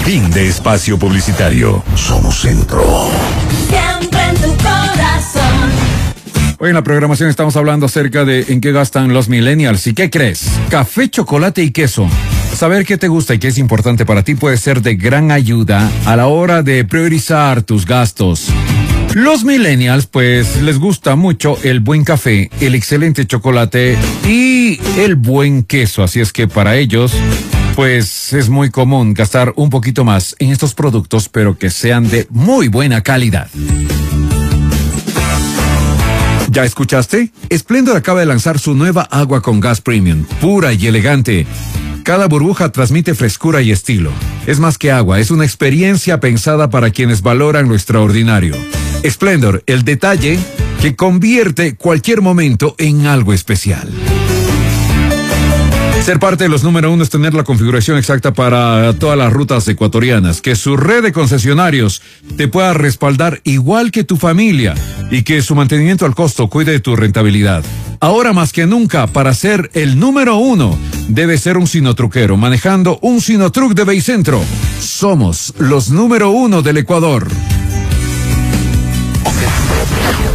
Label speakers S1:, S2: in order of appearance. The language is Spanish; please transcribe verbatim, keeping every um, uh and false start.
S1: Fin de espacio publicitario. Somos Centro.
S2: Siempre en tu corazón.
S3: Hoy en la programación estamos hablando acerca de en qué gastan los millennials. ¿Y qué crees? Café, chocolate y queso. Saber qué te gusta y qué es importante para ti puede ser de gran ayuda a la hora de priorizar tus gastos. Los millennials, pues, les gusta mucho el buen café, el excelente chocolate y el buen queso. Así es que para ellos, pues, es muy común gastar un poquito más en estos productos, pero que sean de muy buena calidad. ¿Ya escuchaste? Splendor acaba de lanzar su nueva agua con gas premium, pura y elegante. Cada burbuja transmite frescura y estilo. Es más que agua, es una experiencia pensada para quienes valoran lo extraordinario. Splendor, el detalle que convierte cualquier momento en algo especial. Ser parte de los número uno es tener la configuración exacta para todas las rutas ecuatorianas, que su red de concesionarios te pueda respaldar igual que tu familia y que su mantenimiento al costo cuide de tu rentabilidad. Ahora más que nunca, para ser el número uno, debe ser un sinotruquero manejando un sinotruc de Beicentro. Somos los número uno del Ecuador.